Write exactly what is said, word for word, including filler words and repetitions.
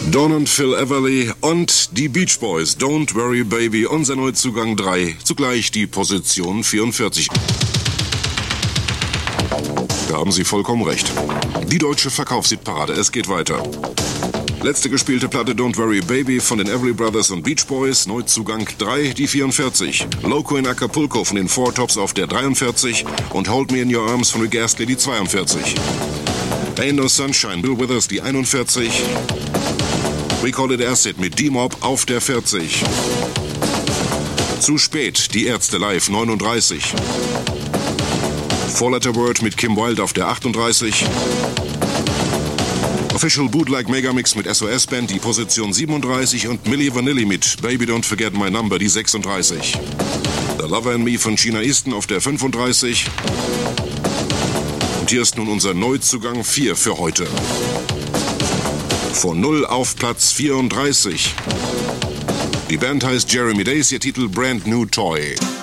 Dawn und Phil Everly und die Beach Boys, Don't Worry Baby, unser Neuzugang drei, zugleich die Position vierundvierzig. Da haben Sie vollkommen recht. Die deutsche Verkaufshitparade, es geht weiter. Letzte gespielte Platte Don't Worry Baby von den Everly Brothers und Beach Boys, Neuzugang drei, die vierundvierzig. Loco in Acapulco von den Four Tops auf der dreiundvierzig und Hold Me in Your Arms von Rick Astley die zweiundvierzig. Ain't No Sunshine, Bill Withers die einundvierzig. We Call It Acid mit D-Mob auf der vierzig. Zu spät, die Ärzte live neununddreißig. Four Letter Word mit Kim Wilde auf der achtunddreißig. Official Bootleg Megamix mit S O S Band die Position siebenunddreißig und Milli Vanilli mit Baby Don't Forget My Number die sechsunddreißig. The Lover and Me von China Easton auf der fünfunddreißig. Und hier ist nun unser Neuzugang vier für heute. Von null auf Platz vierunddreißig. Die Band heißt Jeremy Days, ihr Titel Brand New Toy.